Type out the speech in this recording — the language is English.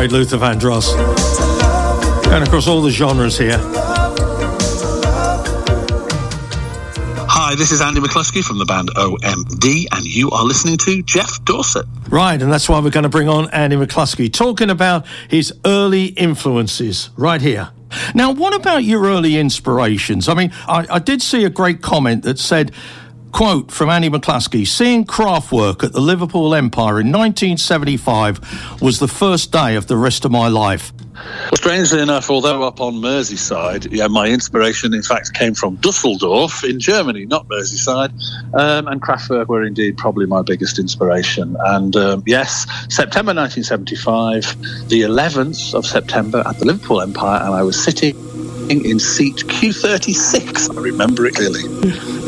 great Luther Vandross. Going across all the genres here. Hi, this is Andy McCluskey from the band OMD, and you are listening to Jeff Dorset. Right, and that's why we're going to bring on Andy McCluskey, talking about his early influences right here. Now, what about your early inspirations? I mean, I did see a great comment that said, quote from Andy McCluskey, seeing Kraftwerk at the Liverpool Empire in 1975 was the first day of the rest of my life. Well, strangely enough, although up on Merseyside, my inspiration, in fact, came from Dusseldorf in Germany, not Merseyside, and Kraftwerk were indeed probably my biggest inspiration. And yes, September 1975, the 11th of September at the Liverpool Empire, and I was sitting in seat Q36. I remember it clearly.